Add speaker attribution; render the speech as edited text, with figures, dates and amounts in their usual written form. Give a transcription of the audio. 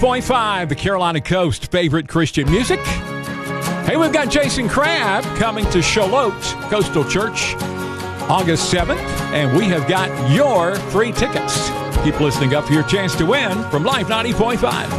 Speaker 1: 90.5, the Carolina Coast favorite Christian music. Hey, we've got Jason Crabb coming to Charlotte Coastal Church August 7th, and we have got your free tickets. Keep listening up for your chance to win from Life 90.5.